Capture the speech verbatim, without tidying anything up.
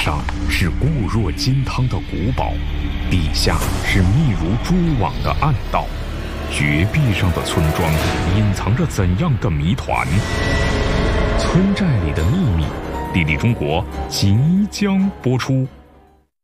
上是固若金汤的古堡，地下是密如蛛网的暗道。绝壁上的村庄隐藏着怎样的谜团？村寨里的秘密，地理中国即将播出。